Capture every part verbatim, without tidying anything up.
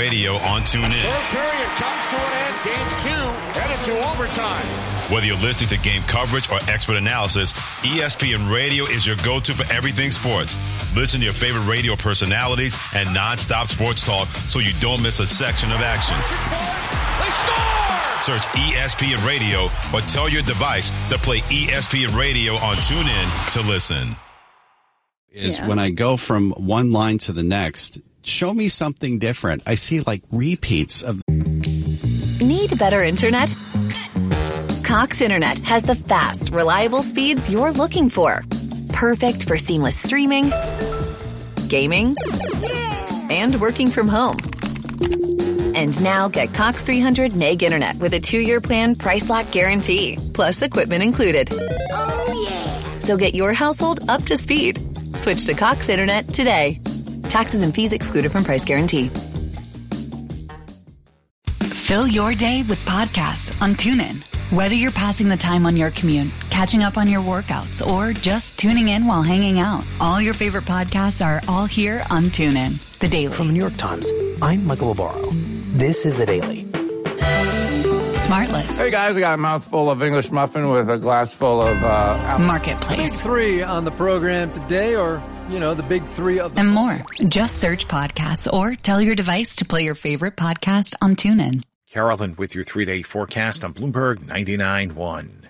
Radio on TuneIn. Third period comes to an end. Game two headed to overtime. Whether you're listening to game coverage or expert analysis, E S P N Radio is your go-to for everything sports. Listen to your favorite radio personalities and nonstop sports talk so you don't miss a section of action. They score! Search E S P N Radio or tell your device to play E S P N Radio on TuneIn to listen. Is yeah. when I go from one line to the next, show me something different. I see like repeats of. Need better internet? Cox Internet has the fast, reliable speeds you're looking for. Perfect for seamless streaming, gaming, and working from home. And now get Cox three hundred meg internet with a two-year plan price lock guarantee, plus equipment included. Oh, yeah. So get your household up to speed. Switch to Cox Internet today. Taxes and fees excluded from price guarantee. Fill your day with podcasts on TuneIn. Whether you're passing the time on your commute, catching up on your workouts, or just tuning in while hanging out, all your favorite podcasts are all here on TuneIn. The Daily. From the New York Times, I'm Michael Obaro. This is The Daily. Smartless. Hey guys, I got a mouthful of English muffin with a glass full of uh, Marketplace. Big three on the program today, or, you know, the big three of the... And more. Just search podcasts or tell your device to play your favorite podcast on TuneIn. Carolyn with your three-day forecast on Bloomberg ninety-nine point one.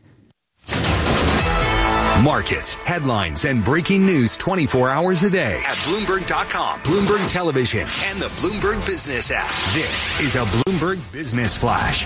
Markets, headlines, and breaking news twenty-four hours a day at Bloomberg dot com, Bloomberg Television, and the Bloomberg Business app. This is a Bloomberg Business Flash.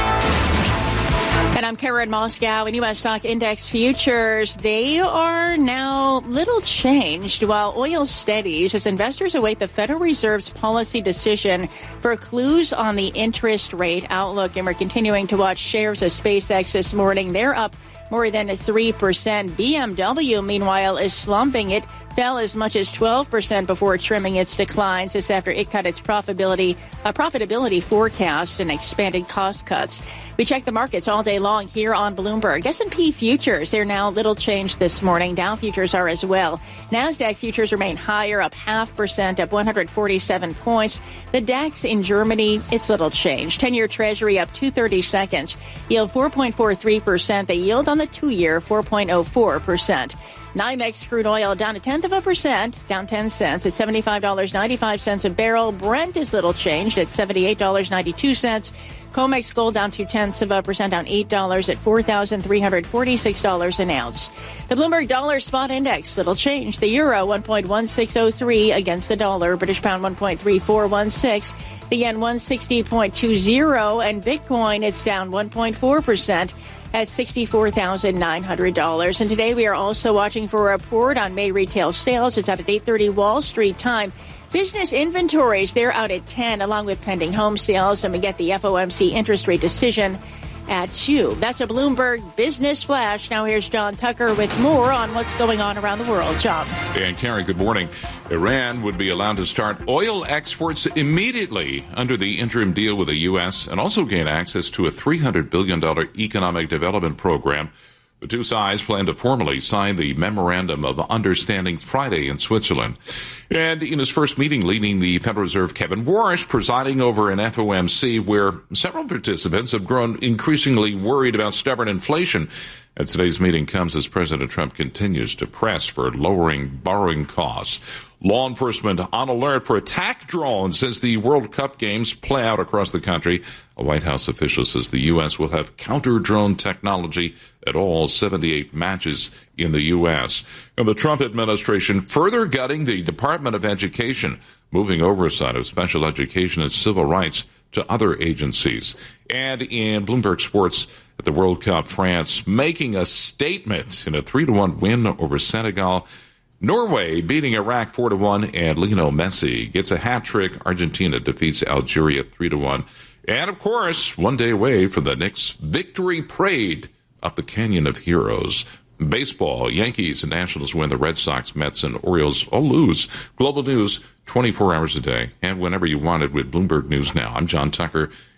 And I'm Karen Moscow. In U S stock index futures, they are now little changed while oil steadies as investors await the Federal Reserve's policy decision for clues on the interest rate outlook. And we're continuing to watch shares of SpaceX this morning. They're up more than three percent. B M W, meanwhile, is slumping. It fell as much as twelve percent before trimming its declines. This after it cut its profitability, uh, profitability forecast and expanded cost cuts. We check the markets all day long here on Bloomberg. S and P futures, they're now little changed this morning. Dow futures are as well. NASDAQ futures remain higher, up half percent, up one hundred forty-seven points. The DAX in Germany, it's little change. ten-year Treasury up two thirty-seconds. Yield four point four three percent. The yield on the two-year, four point oh four percent. NYMEX crude oil down a tenth of a percent, down ten cents at seventy-five dollars and ninety-five cents a barrel. Brent is little changed at seventy-eight dollars and ninety-two cents. COMEX gold down two tenths of a percent, down eight dollars at four thousand three hundred forty-six dollars an ounce. The Bloomberg Dollar Spot Index, little change. The euro, one point one six oh three against the dollar. British pound, one point three four one six. The yen, one sixty point two zero. And Bitcoin, it's down one point four percent. At sixty-four thousand nine hundred dollars. And today we are also watching for a report on May retail sales. It's out at eight thirty Wall Street time. Business inventories, they're out at ten, along with pending home sales. And we get the F O M C interest rate decision at two. That's a Bloomberg Business Flash. Now here's John Tucker with more on what's going on around the world. John. And Karen, good morning. Iran would be allowed to start oil exports immediately under the interim deal with the U S and also gain access to a three hundred billion dollars economic development program. The two sides plan to formally sign the Memorandum of Understanding Friday in Switzerland. And in his first meeting leading the Federal Reserve, Kevin Warsh presiding over an F O M C where several participants have grown increasingly worried about stubborn inflation. And today's meeting comes as President Trump continues to press for lowering borrowing costs. Law enforcement on alert for attack drones as the World Cup games play out across the country. A White House official says the U S will have counter-drone technology at all seventy-eight matches in the U S. And the Trump administration further gutting the Department of Education, moving oversight of special education and civil rights to other agencies. And in Bloomberg Sports at the World Cup, France making a statement in a three to one win over Senegal. Norway beating Iraq four to one, and Lionel Messi gets a hat trick. Argentina defeats Algeria three to one. And of course, one day away from the Knicks' victory parade up the Canyon of Heroes. Baseball, Yankees and Nationals win. The Red Sox, Mets, and Orioles all lose. Global news twenty-four hours a day and whenever you want it with Bloomberg News Now. I'm John Tucker,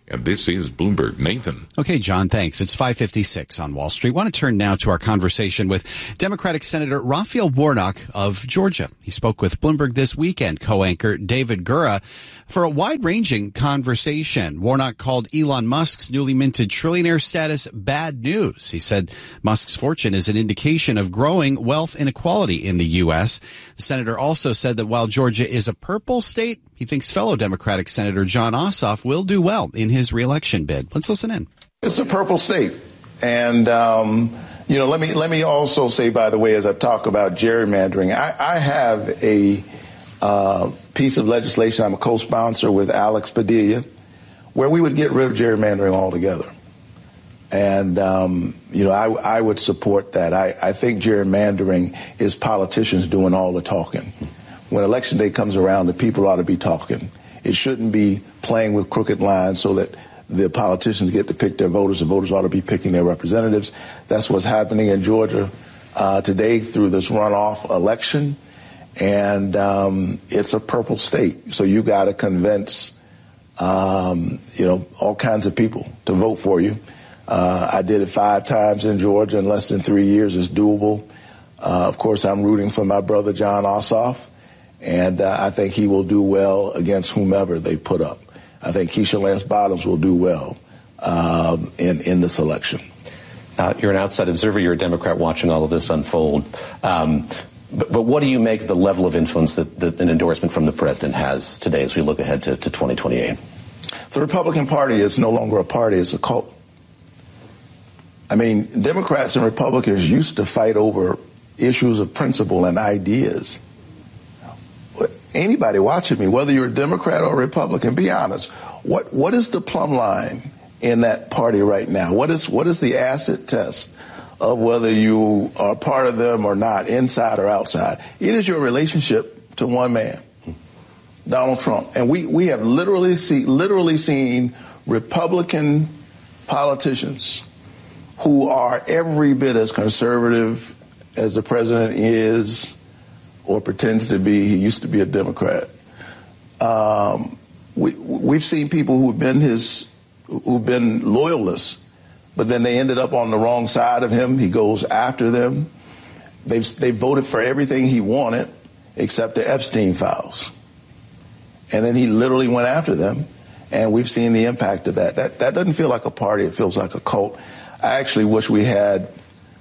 And this is Bloomberg. Nathan. Okay, John, thanks. It's five fifty-six on Wall Street. I want to turn now to our conversation with Democratic Senator Raphael Warnock of Georgia. He spoke with Bloomberg This Weekend co-anchor David Gura for a wide-ranging conversation. Warnock called Elon Musk's newly minted trillionaire status bad news. He said Musk's fortune is an indication of growing wealth inequality in the U S. The senator also said that while Georgia is a purple state, he thinks fellow Democratic Senator Jon Ossoff will do well in his reelection bid. Let's listen in. It's a purple state. And, um, you know, let me let me also say, by the way, as I talk about gerrymandering, I, I have a uh, piece of legislation I'm a co-sponsor with Alex Padilla where we would get rid of gerrymandering altogether. And, um, you know, I, I would support that. I, I think gerrymandering is politicians doing all the talking. When election day comes around, the people ought to be talking. It shouldn't be playing with crooked lines so that the politicians get to pick their voters. The voters ought to be picking their representatives. That's what's happening in Georgia uh, today through this runoff election. And um, it's a purple state. So you got to convince, um, you know, all kinds of people to vote for you. Uh, I did it five times in Georgia in less than three years. It's doable. Uh, of course, I'm rooting for my brother, Jon Ossoff. And uh, I think he will do well against whomever they put up. I think Keisha Lance Bottoms will do well um, in, in this election. Uh, you're an outside observer. You're a Democrat watching all of this unfold. Um, but, but what do you make of the level of influence that, that an endorsement from the president has today as we look ahead to, to twenty twenty-eight? The Republican Party is no longer a party. It's a cult. I mean, Democrats and Republicans used to fight over issues of principle and ideas. Anybody watching me, whether you're a Democrat or a Republican, be honest. What what is the plumb line in that party right now? What is what is the acid test of whether you are part of them or not, inside or outside? It is your relationship to one man, Donald Trump. And we, we have literally see, literally seen Republican politicians who are every bit as conservative as the president is or pretends to be. He used to be a Democrat. Um, we, we've seen people who've been his, who've been loyalists, but then they ended up on the wrong side of him. He goes after them. They've, they voted for everything he wanted except the Epstein files. And then he literally went after them, and we've seen the impact of that. That, that doesn't feel like a party. It feels like a cult. I actually wish we had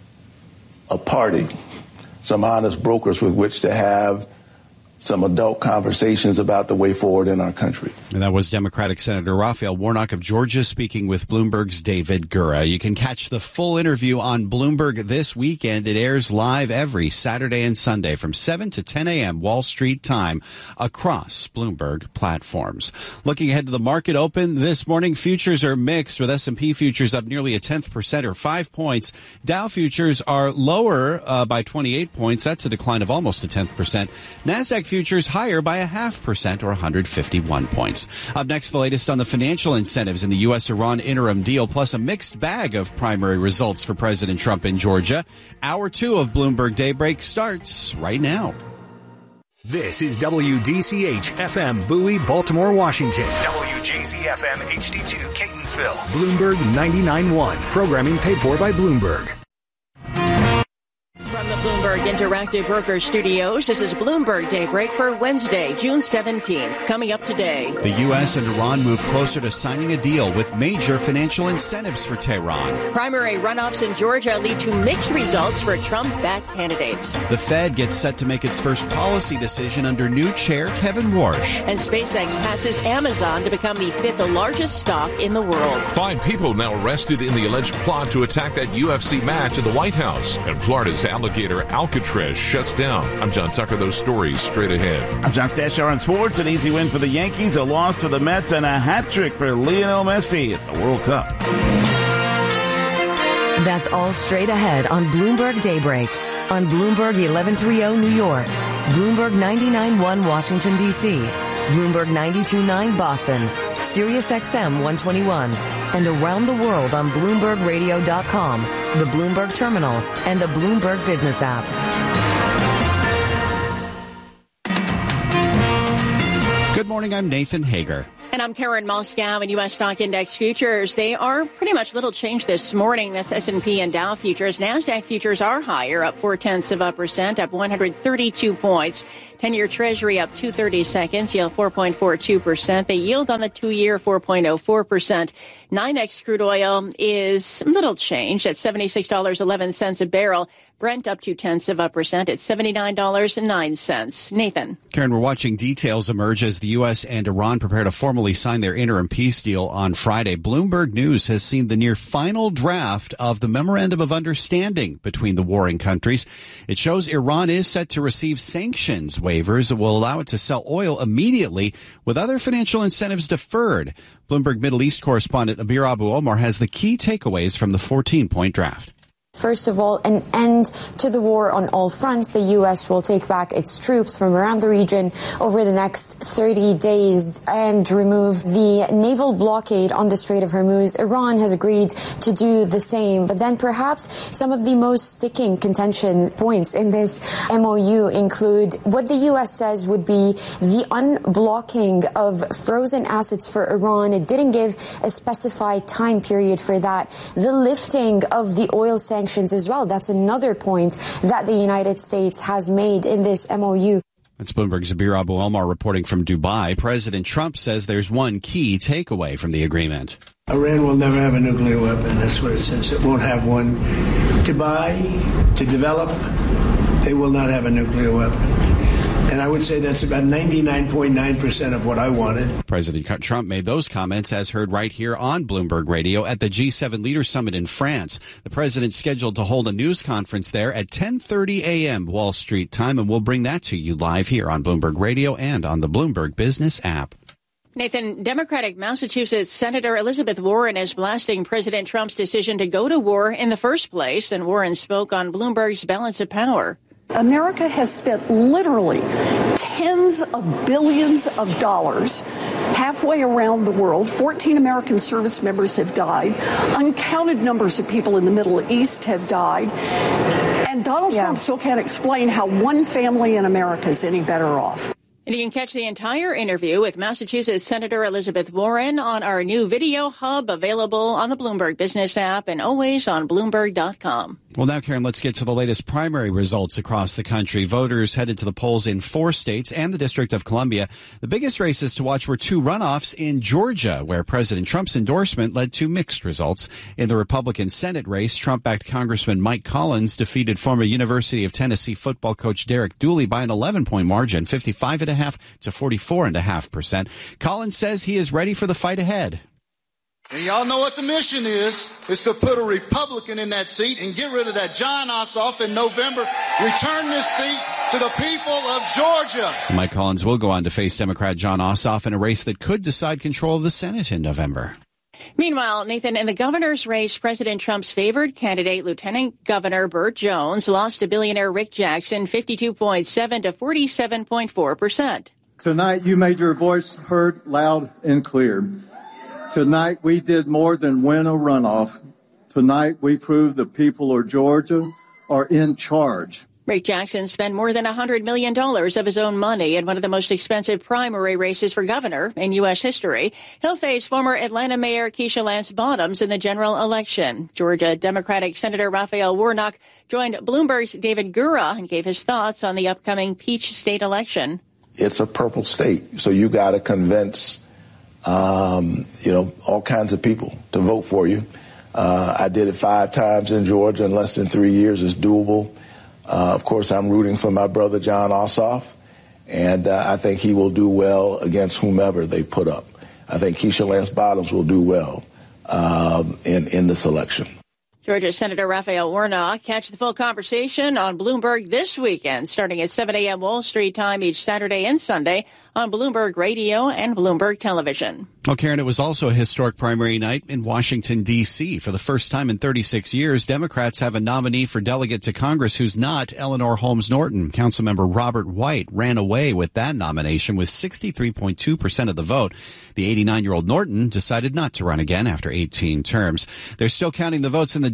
a party, some honest brokers with which to have some adult conversations about the way forward in our country. And that was Democratic Senator Raphael Warnock of Georgia speaking with Bloomberg's David Gura. You can catch the full interview on Bloomberg This Weekend. It airs live every Saturday and Sunday from seven to ten a.m. Wall Street time across Bloomberg platforms. Looking ahead to the market open this morning, futures are mixed with S and P futures up nearly a tenth percent or five points. Dow futures are lower uh, by twenty-eight points. That's a decline of almost a tenth percent. NASDAQ futures higher by a half percent or one hundred fifty-one points. Up next, the latest on the financial incentives in the U S Iran interim deal, plus a mixed bag of primary results for President Trump in Georgia. Hour two of Bloomberg Daybreak starts right now. This is W D C H F M Bowie, Baltimore, Washington. W J Z F M H D two Catonsville. Bloomberg ninety-nine point one. Programming paid for by Bloomberg. From the Bloomberg Interactive Broker Studios, this is Bloomberg Daybreak for Wednesday, June seventeenth. Coming up today. The U S and Iran move closer to signing a deal with major financial incentives for Tehran. Primary runoffs in Georgia lead to mixed results for Trump-backed candidates. The Fed gets set to make its first policy decision under new chair Kevin Warsh. And SpaceX passes Amazon to become the fifth largest stock in the world. Five people now arrested in the alleged plot to attack that U F C match at the White House. And Florida's alligator Alcatraz shuts down. I'm John Tucker. Those stories straight ahead. I'm John Stashar on sports. An easy win for the Yankees, a loss for the Mets, and a hat trick for Lionel Messi at the World Cup. That's all straight ahead on Bloomberg Daybreak. On Bloomberg eleven thirty New York, Bloomberg ninety-nine point one Washington, D C, Bloomberg ninety-two point nine Boston, Sirius X M one twenty-one, and around the world on Bloomberg Radio dot com, the Bloomberg Terminal, and the Bloomberg Business app. Good morning, I'm Nathan Hager. And I'm Karen Moscow in U S Stock Index futures. They are pretty much little change this morning. That's S and P and Dow futures. NASDAQ futures are higher, up four tenths of a percent, up one hundred thirty-two points. ten-year Treasury up two thirty seconds, yield four point four two percent. The yield on the two-year four point oh four percent. NYMEX crude oil is little change at seventy-six dollars and eleven cents a barrel. Brent up two tenths of a percent at seventy-nine dollars and nine cents. Nathan. Karen, we're watching details emerge as the U S and Iran prepare to formally sign their interim peace deal on Friday. Bloomberg News has seen the near final draft of the Memorandum of Understanding between the warring countries. It shows Iran is set to receive sanctions waivers that will allow it to sell oil immediately with other financial incentives deferred. Bloomberg Middle East correspondent Abir Abu Omar has the key takeaways from the fourteen-point draft. First of all, an end to the war on all fronts. The U S will take back its troops from around the region over the next thirty days and remove the naval blockade on the Strait of Hormuz. Iran has agreed to do the same. But then perhaps some of the most sticking contention points in this M O U include what the U S says would be the unblocking of frozen assets for Iran. It didn't give a specified time period for that. The lifting of the oil sanctions as well. That's another point that the United States has made in this M O U. That's Bloomberg's Abir Abu Omar reporting from Dubai. President Trump says there's one key takeaway from the agreement. Iran will never have a nuclear weapon. That's what it says. It won't have one to buy, to develop. They will not have a nuclear weapon. And I would say that's about ninety-nine point nine percent of what I wanted. President Trump made those comments as heard right here on Bloomberg Radio at the G seven Leaders Summit in France. The president's scheduled to hold a news conference there at ten thirty a.m. Wall Street time, and we'll bring that to you live here on Bloomberg Radio and on the Bloomberg Business app. Nathan, Democratic Massachusetts Senator Elizabeth Warren is blasting President Trump's decision to go to war in the first place, and Warren spoke on Bloomberg's Balance of Power. America has spent literally tens of billions of dollars halfway around the world. fourteen American service members have died. Uncounted numbers of people in the Middle East have died. And Donald yeah. Trump still can't explain how one family in America is any better off. And you can catch the entire interview with Massachusetts Senator Elizabeth Warren on our new video hub, available on the Bloomberg Business app and always on Bloomberg dot com. Well, now, Karen, let's get to the latest primary results across the country. Voters headed to the polls in four states and the District of Columbia. The biggest races to watch were two runoffs in Georgia, where President Trump's endorsement led to mixed results. In the Republican Senate race, Trump-backed Congressman Mike Collins defeated former University of Tennessee football coach Derek Dooley by an eleven-point margin, fifty-five point five to forty-four point five percent. Collins says he is ready for the fight ahead. And y'all know what the mission is. It's to put a Republican in that seat and get rid of that Jon Ossoff in November. Return this seat to the people of Georgia. Mike Collins will go on to face Democrat Jon Ossoff in a race that could decide control of the Senate in November. Meanwhile, Nathan, in the governor's race, President Trump's favored candidate, Lieutenant Governor Burt Jones, lost to billionaire Rick Jackson fifty-two point seven to forty-seven point four percent. Tonight, you made your voice heard loud and clear. Tonight, we did more than win a runoff. Tonight, we proved the people of Georgia are in charge. Rick Jackson spent more than one hundred million dollars of his own money in one of the most expensive primary races for governor in U S history. He'll face former Atlanta Mayor Keisha Lance Bottoms in the general election. Georgia Democratic Senator Raphael Warnock joined Bloomberg's David Gura and gave his thoughts on the upcoming Peach State election. It's a purple state, so you got to convince Um, you know, all kinds of people to vote for you. Uh, I did it five times in Georgia in less than three years. It's doable. Uh, of course, I'm rooting for my brother, Jon Ossoff, and uh, I think he will do well against whomever they put up. I think Keisha Lance Bottoms will do well um, in, in this election. Georgia Senator Raphael Warnock. Catch the full conversation on Bloomberg this weekend, starting at seven a.m. Wall Street time each Saturday and Sunday on Bloomberg Radio and Bloomberg Television. Well, Karen, it was also a historic primary night in Washington, D C. For the first time in thirty-six years, Democrats have a nominee for delegate to Congress who's not Eleanor Holmes Norton. Councilmember Robert White ran away with that nomination with sixty-three point two percent of the vote. The eighty-nine-year-old Norton decided not to run again after eighteen terms. They're still counting the votes in the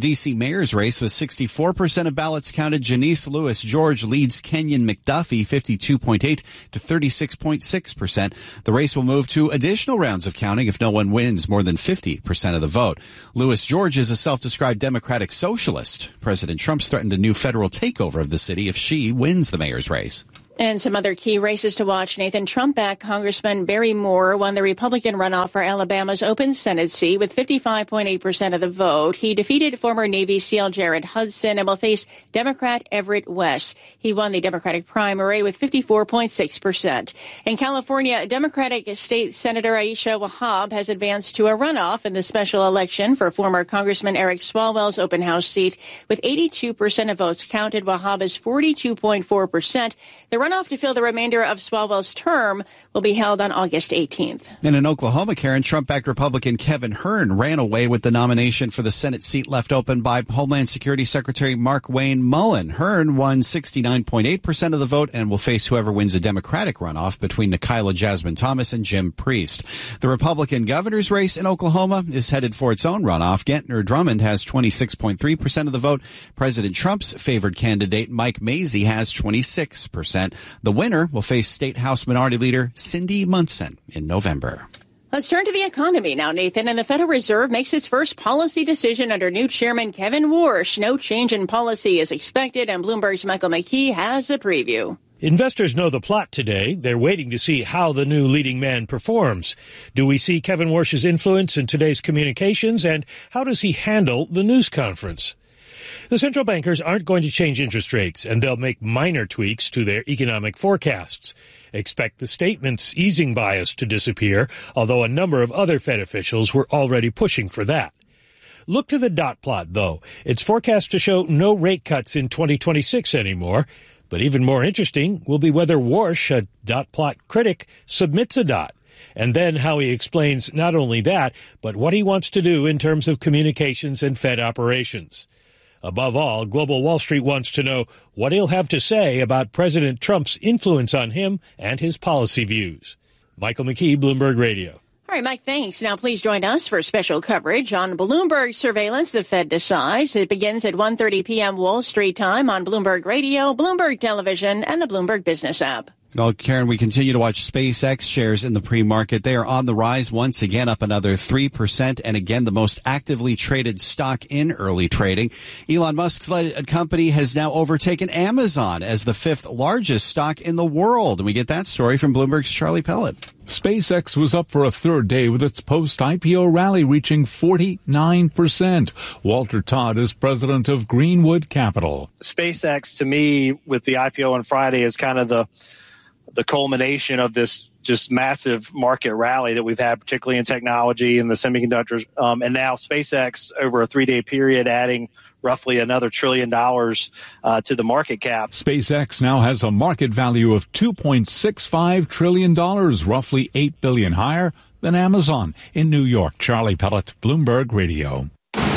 D C mayor's race with sixty-four percent of ballots counted. Janice Lewis George leads Kenyon McDuffie fifty-two point eight to thirty-six point six percent. The race will move to additional rounds of counting if no one wins more than fifty percent of the vote. Lewis George is a self-described Democratic socialist. President Trump's threatened a new federal takeover of the city if she wins the mayor's race. And some other key races to watch. Nathan Trump-backed Congressman Barry Moore won the Republican runoff for Alabama's open Senate seat with fifty-five point eight percent of the vote. He defeated former Navy SEAL Jared Hudson and will face Democrat Everett West. He won the Democratic primary with fifty-four point six percent. In California, Democratic State Senator Aisha Wahab has advanced to a runoff in the special election for former Congressman Eric Swalwell's open house seat. With eighty-two percent of votes counted, Wahab is forty-two point four percent. The runoff to fill the remainder of Swalwell's term will be held on August eighteenth. And in Oklahoma, Karen, Trump-backed Republican Kevin Hern ran away with the nomination for the Senate seat left open by Homeland Security Secretary Markwayne Mullin. Hern won sixty-nine point eight percent of the vote and will face whoever wins a Democratic runoff between Nikayla Jasmine Thomas and Jim Priest. The Republican governor's race in Oklahoma is headed for its own runoff. Gentner Drummond has twenty-six point three percent of the vote. President Trump's favored candidate, Mike Mazzei, has twenty-six percent. The winner will face State House Minority Leader Cindy Munson in November. Let's turn to the economy now, Nathan. And the Federal Reserve makes its first policy decision under new Chairman Kevin Warsh. No change in policy is expected, and Bloomberg's Michael McKee has a preview. Investors know the plot today. They're waiting to see how the new leading man performs. Do we see Kevin Warsh's influence in today's communications, and how does he handle the news conference? The central bankers aren't going to change interest rates, and they'll make minor tweaks to their economic forecasts. Expect the statement's easing bias to disappear, although a number of other Fed officials were already pushing for that. Look to the dot plot, though. It's forecast to show no rate cuts in twenty twenty-six anymore. But even more interesting will be whether Warsh, a dot plot critic, submits a dot. And then how he explains not only that, but what he wants to do in terms of communications and Fed operations. Above all, Global Wall Street wants to know what he'll have to say about President Trump's influence on him and his policy views. Michael McKee, Bloomberg Radio. All right, Mike, thanks. Now, please join us for special coverage on Bloomberg Surveillance. The Fed decides. It begins at one thirty p.m. Wall Street time on Bloomberg Radio, Bloomberg Television, and the Bloomberg Business app. Well, Karen, we continue to watch SpaceX shares in the pre-market. They are on the rise once again, up another three percent, and again the most actively traded stock in early trading. Elon Musk's led company has now overtaken Amazon as the fifth largest stock in the world. And we get that story from Bloomberg's Charlie Pellet. SpaceX was up for a third day with its post-I P O rally reaching forty-nine percent. Walter Todd is president of Greenwood Capital. SpaceX, to me, with the I P O on Friday, is kind of the the culmination of this just massive market rally that we've had, particularly in technology and the semiconductors. Um, and now SpaceX, over a three-day period, adding roughly another trillion dollars uh, to the market cap. SpaceX now has a market value of two point six five trillion dollars, roughly eight billion dollars higher than Amazon. In New York, Charlie Pellet, Bloomberg Radio.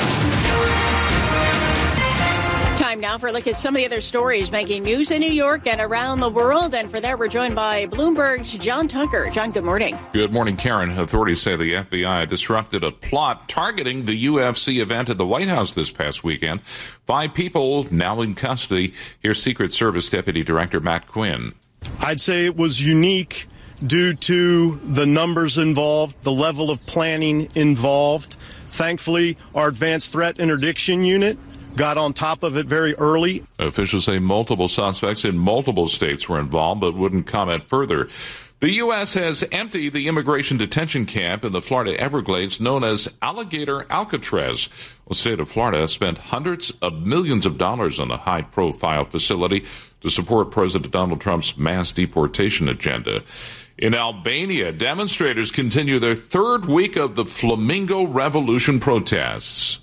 Time now for a look at some of the other stories making news in New York and around the world. And for that, we're joined by Bloomberg's John Tucker. John, good morning. Good morning, Karen. Authorities say the F B I disrupted a plot targeting the U F C event at the White House this past weekend. Five people now in custody. Here's Secret Service Deputy Director Matt Quinn. I'd say it was unique due to the numbers involved, the level of planning involved. Thankfully, our advanced threat interdiction unit got on top of it very early. Officials say multiple suspects in multiple states were involved, but wouldn't comment further. The U S has emptied the immigration detention camp in the Florida Everglades known as Alligator Alcatraz. The state of Florida spent hundreds of millions of dollars on the high-profile facility to support President Donald Trump's mass deportation agenda. In Albania, demonstrators continue their third week of the Flamingo Revolution protests.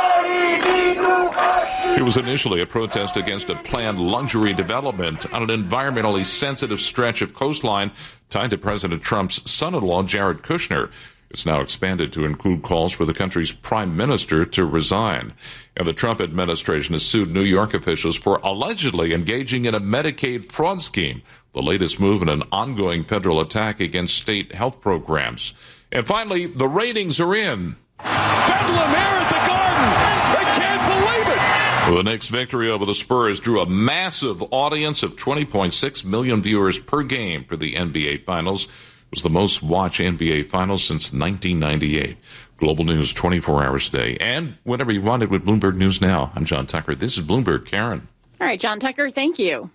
It was initially a protest against a planned luxury development on an environmentally sensitive stretch of coastline tied to President Trump's son-in-law, Jared Kushner. It's now expanded to include calls for the country's prime minister to resign. And the Trump administration has sued New York officials for allegedly engaging in a Medicaid fraud scheme, the latest move in an ongoing federal attack against state health programs. And finally, the ratings are in. Bedlam here at the Garden. They can't believe Well, the Knicks' victory over the Spurs drew a massive audience of twenty point six million viewers per game for the N B A Finals. It was the most watched N B A Finals since nineteen ninety-eight. Global news twenty-four hours a day. And whenever you want it with Bloomberg News Now. I'm John Tucker. This is Bloomberg. Karen. All right, John Tucker, thank you.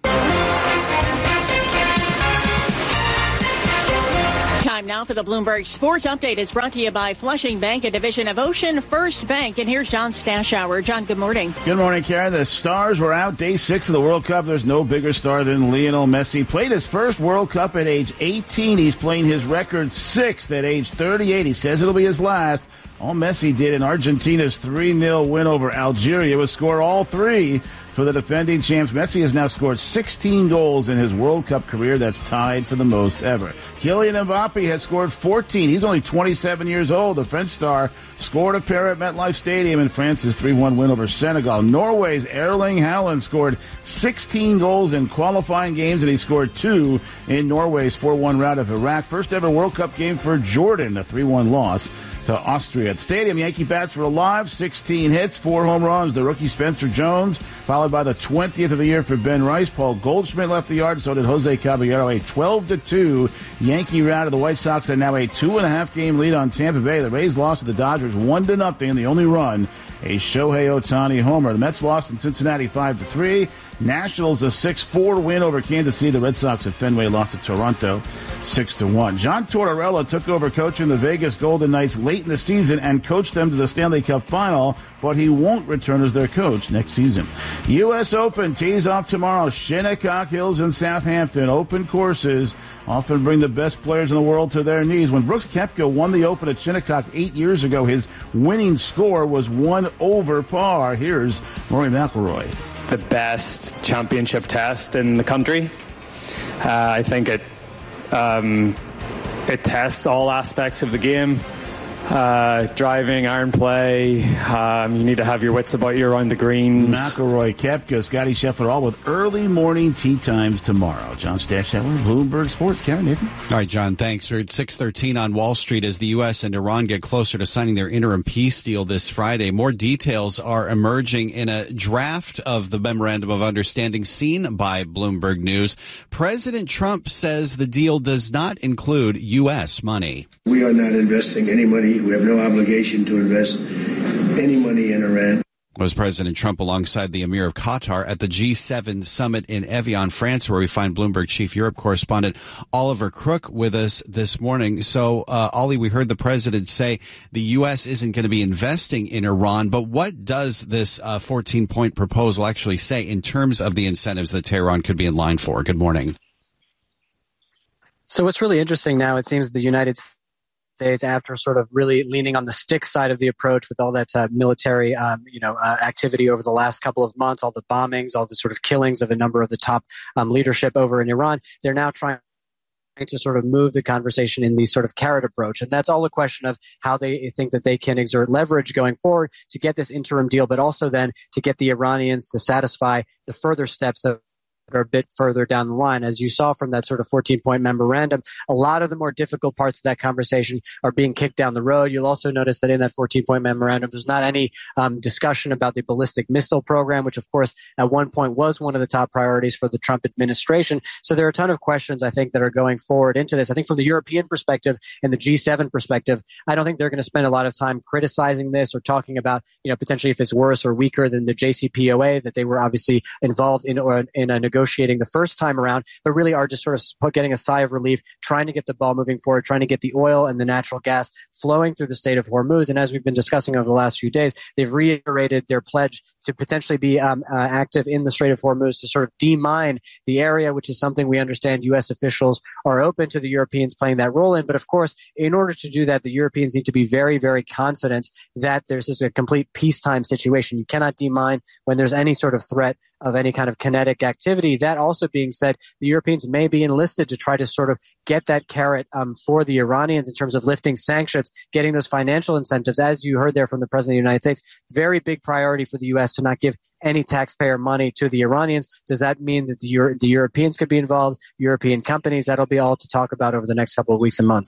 Time now for the Bloomberg Sports Update. It's brought to you by Flushing Bank, a division of Ocean First Bank. And here's John Stashower. John, good morning. Good morning, Karen. The stars were out day six of the World Cup. There's no bigger star than Lionel Messi. Played his first World Cup at age eighteen. He's playing his record sixth at age thirty-eight. He says it'll be his last. All Messi did in Argentina's three nil win over Algeria was score all three for the defending champs. Messi has now scored sixteen goals in his World Cup career. That's tied for the most ever. Kylian Mbappe has scored fourteen. He's only twenty-seven years old. The French star scored a pair at MetLife Stadium in France's three one win over Senegal. Norway's Erling Haaland scored sixteen goals in qualifying games, and he scored two in Norway's four one rout of Iraq. First ever World Cup game for Jordan, a three one loss to Austria. At Stadium, Yankee bats were alive, sixteen hits, four home runs. The rookie Spencer Jones, followed by the twentieth of the year for Ben Rice. Paul Goldschmidt left the yard, so did Jose Caballero. A twelve to two Yankee rout of the White Sox, and now a two and a half game lead on Tampa Bay. The Rays lost to the Dodgers one to nothing. The only run, a Shohei Ohtani homer. The Mets lost in Cincinnati five to three. Nationals a six four win over Kansas City. The Red Sox at Fenway lost to Toronto six to one. John Tortorella took over coaching the Vegas Golden Knights late in the season and coached them to the Stanley Cup final, but he won't return as their coach next season. U S Open tees off tomorrow. Shinnecock Hills in Southampton. Open courses often bring the best players in the world to their knees. When Brooks Koepka won the Open at Shinnecock eight years ago, his winning score was one over par. Here's Rory McIlroy. The best championship test in the country. Uh, I think it um, it tests all aspects of the game. Uh, driving, iron play. Um, you need to have your wits about you around the greens. McIlroy, Koepka, Scotty Scheffler, all with early morning tee times tomorrow. John Stashower, Bloomberg Sports. Karen, Nathan. All right, John, thanks. We're at six thirteen on Wall Street as the U S and Iran get closer to signing their interim peace deal this Friday. More details are emerging in a draft of the Memorandum of Understanding seen by Bloomberg News. President Trump says the deal does not include U S money. We are not investing any money. We have no obligation to invest any money in Iran. Was President Trump alongside the Emir of Qatar at the G seven summit in Evian, France, where we find Bloomberg Chief Europe correspondent Oliver Crook with us this morning. So, uh, Ollie, we heard the president say the U S isn't going to be investing in Iran, but what does this uh, fourteen-point proposal actually say in terms of the incentives that Tehran could be in line for? Good morning. So what's really interesting now, it seems the United States States, after sort of really leaning on the stick side of the approach with all that uh, military, um, you know, uh, activity over the last couple of months, all the bombings, all the sort of killings of a number of the top um, leadership over in Iran, they're now trying to sort of move the conversation in the sort of carrot approach. And that's all a question of how they think that they can exert leverage going forward to get this interim deal, but also then to get the Iranians to satisfy the further steps of are a bit further down the line. As you saw from that sort of fourteen-point memorandum, a lot of the more difficult parts of that conversation are being kicked down the road. You'll also notice that in that fourteen-point memorandum, there's not any um, discussion about the ballistic missile program, which, of course, at one point was one of the top priorities for the Trump administration. So there are a ton of questions, I think, that are going forward into this. I think from the European perspective and the G seven perspective, I don't think they're going to spend a lot of time criticizing this or talking about, you know, potentially if it's worse or weaker than the J C P O A that they were obviously involved in, or in a negotiating the first time around, but really are just sort of getting a sigh of relief, trying to get the ball moving forward, trying to get the oil and the natural gas flowing through the state of Hormuz. And as we've been discussing over the last few days, they've reiterated their pledge to potentially be um, uh, active in the Strait of Hormuz to sort of demine the area, which is something we understand U S officials are open to the Europeans playing that role in. But of course, in order to do that, the Europeans need to be very, very confident that there's just a complete peacetime situation. You cannot demine when there's any sort of threat of any kind of kinetic activity. That also being said, the Europeans may be enlisted to try to sort of get that carrot um, for the Iranians in terms of lifting sanctions, getting those financial incentives. As you heard there from the President of the United States, very big priority for the U S to not give any taxpayer money to the Iranians. Does that mean that the, Euro- the Europeans could be involved, European companies? That'll be all to talk about over the next couple of weeks and months.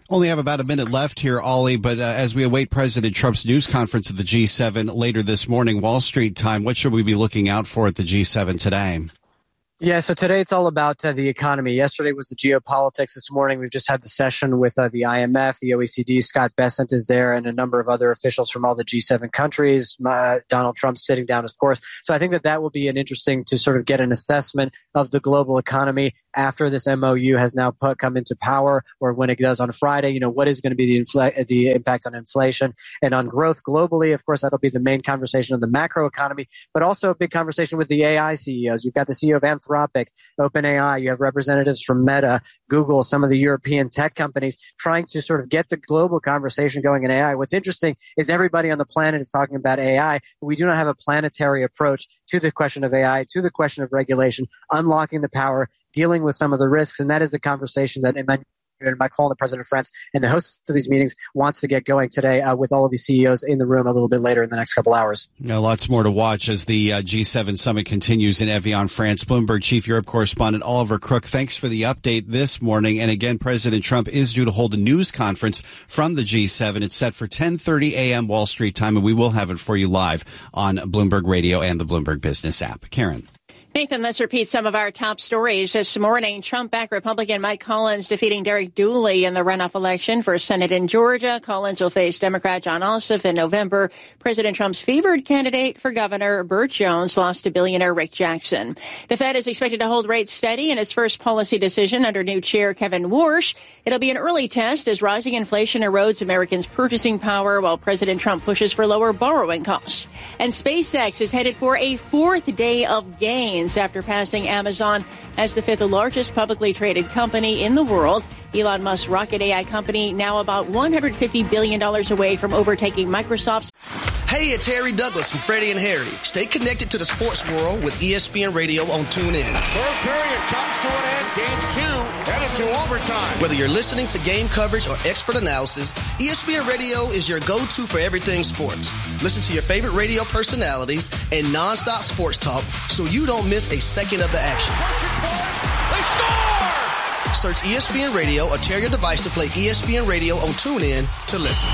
Only have about a minute left here, Ollie, but uh, as we await President Trump's news conference at the G seven later this morning, Wall Street time, what should we be looking out for at the G seven today? Yeah, so today it's all about uh, the economy. Yesterday was the geopolitics. This morning we've just had the session with uh, the I M F, the O E C D. Scott Bessent is there, and a number of other officials from all the G seven countries. Uh, Donald Trump sitting down, of course. So I think that that will be an interesting to sort of get an assessment of the global economy after this M O U has now put, come into power, or when it does on Friday. You know, what is going to be the infl- the impact on inflation and on growth globally? Of course, that'll be the main conversation of the macro economy, but also a big conversation with the A I C E Os. You've got the C E O of Anthropic, OpenAI. You have representatives from Meta, Google, some of the European tech companies trying to sort of get the global conversation going in A I. What's interesting is everybody on the planet is talking about A I, but we do not have a planetary approach to the question of A I, to the question of regulation, unlocking the power, dealing with some of the risks, and that is the conversation that Emmanuel Macron, the president of France, and the host of these meetings wants to get going today uh, with all of these C E Os in the room a little bit later in the next couple hours. Now, lots more to watch as the uh, G seven summit continues in Evian, France. Bloomberg Chief Europe Correspondent Oliver Crook, thanks for the update this morning. And again, President Trump is due to hold a news conference from the G seven. It's set for ten thirty a.m. Wall Street time, and we will have it for you live on Bloomberg Radio and the Bloomberg Business app. Karen. Nathan, let's repeat some of our top stories this morning. Trump-backed Republican Mike Collins defeating Derek Dooley in the runoff election for Senate in Georgia. Collins will face Democrat John Ossoff in November. President Trump's favored candidate for governor, Burt Jones, lost to billionaire Rick Jackson. The Fed is expected to hold rates steady in its first policy decision under new chair Kevin Warsh. It'll be an early test as rising inflation erodes Americans' purchasing power while President Trump pushes for lower borrowing costs. And SpaceX is headed for a fourth day of gains after passing Amazon as the fifth largest publicly traded company in the world. Elon Musk's rocket A I company now about one hundred fifty billion dollars away from overtaking Microsoft's. Hey, it's Harry Douglas from Freddie and Harry. Stay connected to the sports world with E S P N Radio on TuneIn. Third period comes to an end. Game two headed to overtime. Whether you're listening to game coverage or expert analysis, E S P N Radio is your go-to for everything sports. Listen to your favorite radio personalities and nonstop sports talk so you don't miss a second of the action. They score! Search E S P N Radio or tear your device to play E S P N Radio on TuneIn to listen.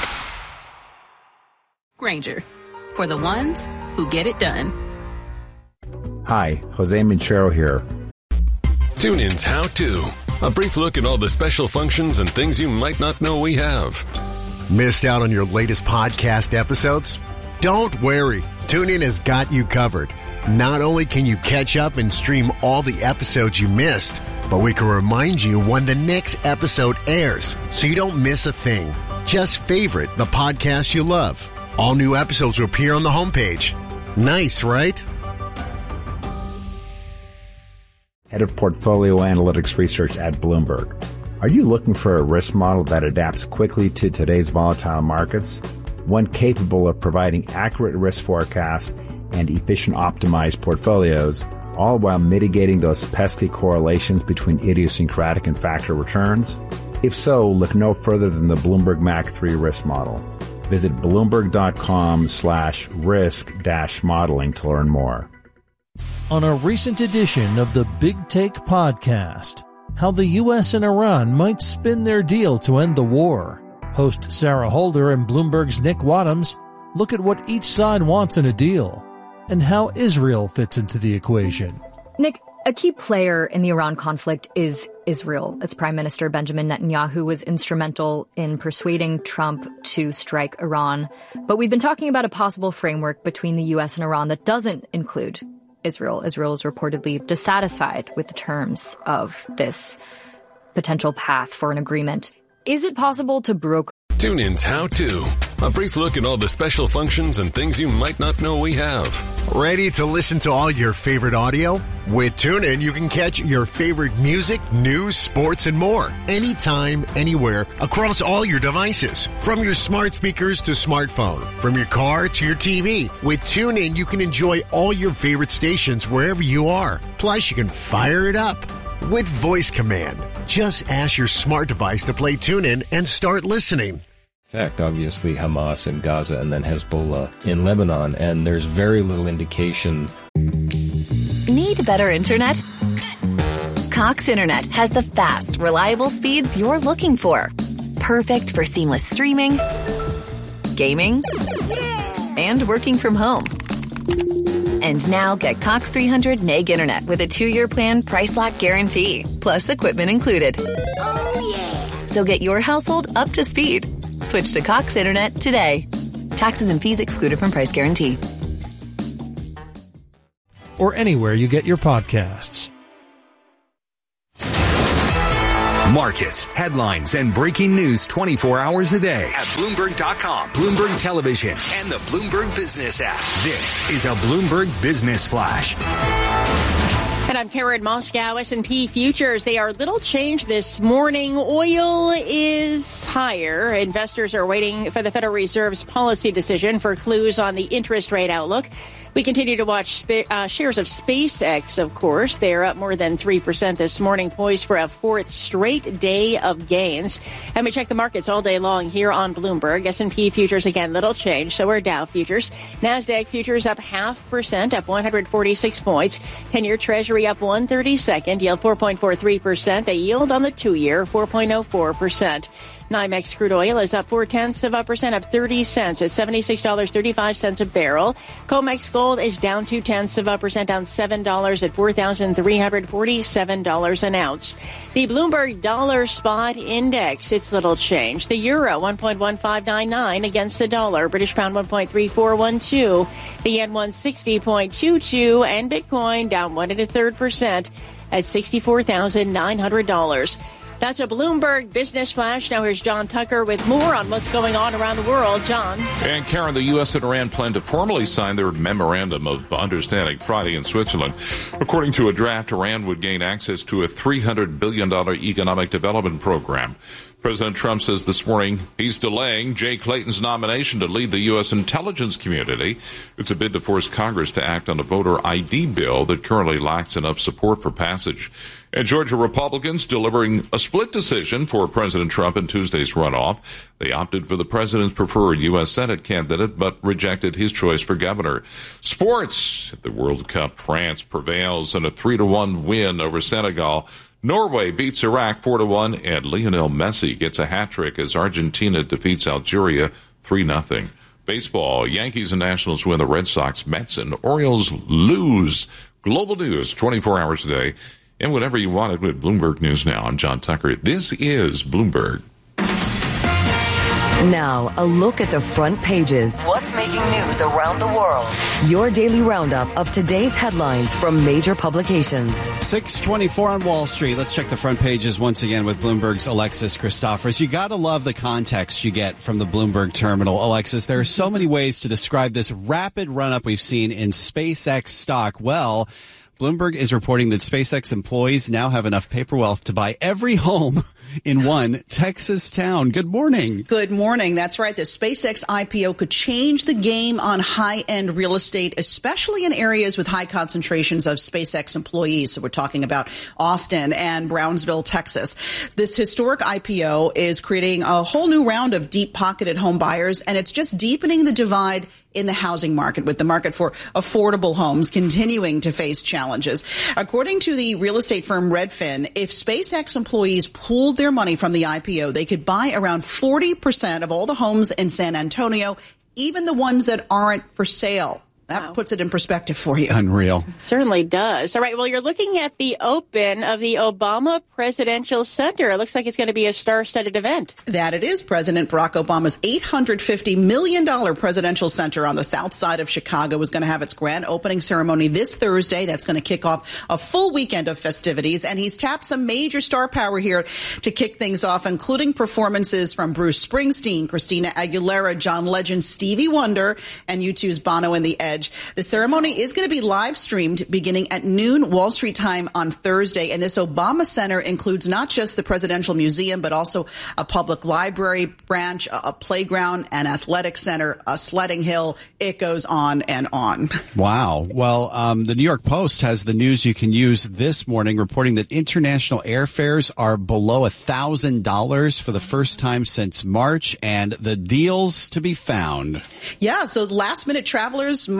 Grainger, for the ones who get it done. Hi, Jose Minchero here. TuneIn's How To, a brief look at all the special functions and things you might not know we have. Missed out on your latest podcast episodes? Don't worry, TuneIn has got you covered. Not only can you catch up and stream all the episodes you missed, but we can remind you when the next episode airs so you don't miss a thing. Just favorite the podcast you love. All new episodes will appear on the homepage. Nice, right? Head of Portfolio Analytics Research at Bloomberg. Are you looking for a risk model that adapts quickly to today's volatile markets? One capable of providing accurate risk forecasts and efficient optimized portfolios, all while mitigating those pesky correlations between idiosyncratic and factor returns? If so, look no further than the Bloomberg M A C three risk model. Visit Bloomberg.com slash risk dash modeling to learn more. On a recent edition of the Big Take podcast, how the U S and Iran might spin their deal to end the war. Host Sarah Holder and Bloomberg's Nick Wadhams look at what each side wants in a deal and how Israel fits into the equation. Nick, a key player in the Iran conflict is Israel. Its Prime Minister Benjamin Netanyahu was instrumental in persuading Trump to strike Iran. But we've been talking about a possible framework between the U S and Iran that doesn't include Israel. Israel is reportedly dissatisfied with the terms of this potential path for an agreement. Is it possible to broker? TuneIn's How To, a brief look at all the special functions and things you might not know we have. Ready to listen to all your favorite audio? With TuneIn, you can catch your favorite music, news, sports, and more. Anytime, anywhere, across all your devices. From your smart speakers to smartphone. From your car to your T V. With TuneIn, you can enjoy all your favorite stations wherever you are. Plus, you can fire it up with voice command. Just ask your smart device to play TuneIn and start listening. Fact, obviously Hamas in Gaza and then Hezbollah in Lebanon, and there's very little indication. Need better internet? Cox Internet has the fast, reliable speeds you're looking for. perfect for seamless streaming, gaming, and working from home. And now get Cox three hundred meg internet with a two-year plan price lock guarantee, plus equipment included. Oh, yeah. So get your household up to speed. Switch to Cox Internet today. Taxes and fees excluded from price guarantee. Or anywhere you get your podcasts. Markets, headlines, and breaking news twenty-four hours a day at Bloomberg dot com, Bloomberg Television, and the Bloomberg Business app. This is a Bloomberg Business Flash. And I'm Karen Moscow. S and P futures, they are little changed this morning. Oil is higher. Investors are waiting for the Federal Reserve's policy decision for clues on the interest rate outlook. We continue to watch sp- uh, shares of SpaceX, of course. They're up more than three percent this morning, poised for a fourth straight day of gains. And we check the markets all day long here on Bloomberg. S and P futures, again, little change. So are Dow futures. NASDAQ futures up half percent, up one hundred forty-six points. ten-year Treasury up one thirty-second, yield four point four three percent. The yield on the two-year, four point oh four percent. NYMEX crude oil is up four-tenths of a percent, up thirty cents at seventy-six dollars and thirty-five cents a barrel. COMEX gold is down two-tenths of a percent, down seven dollars at four thousand three hundred forty-seven dollars an ounce. The Bloomberg Dollar Spot Index, it's little change. The euro, one point one five nine nine against the dollar. British pound, one point three four one two. The yen, one sixty point two two. And Bitcoin down one and a third percent at sixty-four thousand nine hundred dollars. That's a Bloomberg Business Flash. Now here's John Tucker with more on what's going on around the world. John. And Karen, the U S and Iran plan to formally sign their memorandum of understanding Friday in Switzerland. According to a draft, Iran would gain access to a three hundred billion dollars economic development program. President Trump says this morning he's delaying Jay Clayton's nomination to lead the U S intelligence community. It's a bid to force Congress to act on a voter I D bill that currently lacks enough support for passage. And Georgia Republicans delivering a split decision for President Trump in Tuesday's runoff. They opted for the president's preferred U S Senate candidate, but rejected his choice for governor. Sports. At the World Cup, France prevails in a three to one win over Senegal. Norway beats Iraq four to one, and Lionel Messi gets a hat trick as Argentina defeats Algeria three nothing. Baseball, Yankees and Nationals win, the Red Sox, Mets, and Orioles lose. Global news twenty-four hours a day. And whatever you wanted with Bloomberg News Now. I'm John Tucker. This is Bloomberg. Now, a look at the front pages. What's making news around the world? Your daily roundup of today's headlines from major publications. six twenty-four on Wall Street. Let's check the front pages once again with Bloomberg's Alexis Christoforous. You got to love the context you get from the Bloomberg terminal, Alexis. There are so many ways to describe this rapid run-up we've seen in SpaceX stock. Well, Bloomberg is reporting that SpaceX employees now have enough paper wealth to buy every home in one Texas town. Good morning. Good morning. That's right. The SpaceX I P O could change the game on high-end real estate, especially in areas with high concentrations of SpaceX employees. So we're talking about Austin and Brownsville, Texas. This historic I P O is creating a whole new round of deep-pocketed home buyers, and it's just deepening the divide in the housing market, with the market for affordable homes continuing to face challenges. According to the real estate firm Redfin, if SpaceX employees pooled their money from the I P O, they could buy around forty percent of all the homes in San Antonio, even the ones that aren't for sale. That wow. puts it in perspective for you. Unreal. Certainly does. All right. Well, you're looking at the open of the Obama Presidential Center. It looks like it's going to be a star-studded event. That it is. President Barack Obama's eight hundred fifty million dollars presidential center on the south side of Chicago is going to have its grand opening ceremony this Thursday. That's going to kick off a full weekend of festivities. And he's tapped some major star power here to kick things off, including performances from Bruce Springsteen, Christina Aguilera, John Legend, Stevie Wonder, and U two's Bono and the Edge. The ceremony is going to be live streamed beginning at noon Wall Street time on Thursday. And this Obama Center includes not just the Presidential Museum, but also a public library branch, a playground, an athletic center, a sledding hill. It goes on and on. Wow. Well, um, the New York Post has the news you can use this morning, reporting that international airfares are below one thousand dollars for the first time since March, and the deals to be found. Yeah, so last-minute travelers might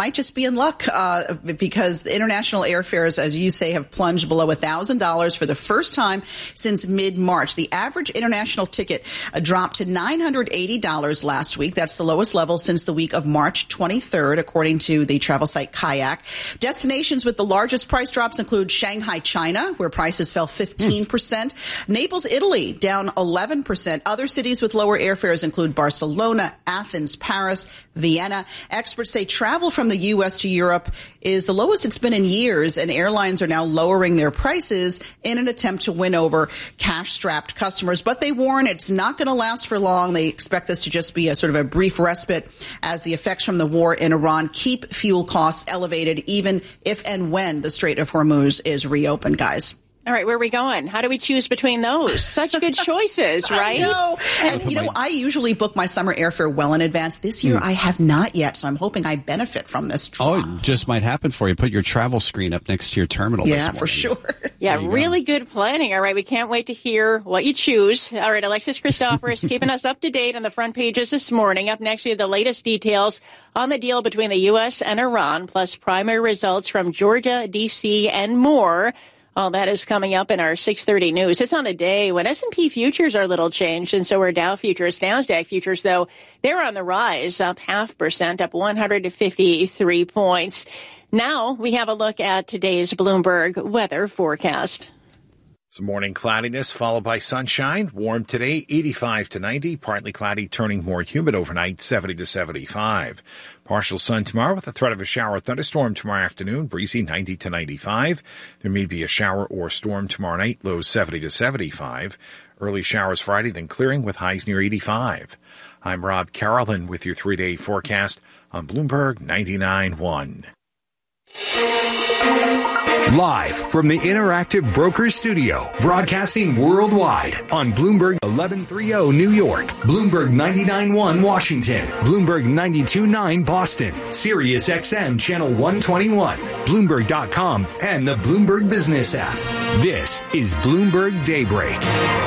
might just be in luck uh, because the international airfares, as you say, have plunged below one thousand dollars for the first time since mid-March. The average international ticket uh, dropped to nine hundred eighty dollars last week. That's the lowest level since the week of March twenty-third, according to the travel site Kayak. Destinations with the largest price drops include Shanghai, China, where prices fell fifteen percent. Mm. Naples, Italy, down eleven percent. Other cities with lower airfares include Barcelona, Athens, Paris, Vienna. Experts say travel from the U S to Europe is the lowest it's been in years, and airlines are now lowering their prices in an attempt to win over cash-strapped customers. But they warn it's not going to last for long. They expect this to just be a sort of a brief respite as the effects from the war in Iran keep fuel costs elevated, even if and when the Strait of Hormuz is reopened, guys. All right, where are we going? How do we choose between those? Such good choices, right? I know. And, you know, I usually book my summer airfare well in advance. This year, mm. I have not yet, so I'm hoping I benefit from this draw. Oh, it just might happen for you. Put your travel screen up next to your terminal yeah, this morning. For sure. Yeah, really go. good planning. All right, we can't wait to hear what you choose. All right, Alexis Christoforous keeping us up to date on the front pages this morning. Up next, we have the latest details on the deal between the U S and Iran, plus primary results from Georgia, D C, and more. All that is coming up in our six thirty news. It's on a day when S and P futures are a little changed, and so are Dow futures. NASDAQ futures, though, they're on the rise, up half percent, up one hundred fifty-three points. Now we have a look at today's Bloomberg weather forecast. Some morning cloudiness followed by sunshine. Warm today, eighty-five to ninety. Partly cloudy, turning more humid overnight, seventy to seventy-five. Partial sun tomorrow with a threat of a shower or thunderstorm tomorrow afternoon. Breezy, ninety to ninety-five. There may be a shower or storm tomorrow night, lows seventy to seventy-five. Early showers Friday, then clearing with highs near eighty-five. I'm Rob Carolyn with your three-day forecast on Bloomberg ninety-nine point one. Live from the Interactive Brokers Studio, broadcasting worldwide on Bloomberg eleven thirty New York, Bloomberg ninety-nine point one Washington, Bloomberg ninety-two point nine Boston, Sirius X M Channel one twenty-one, Bloomberg dot com, and the Bloomberg Business app. This is Bloomberg Daybreak.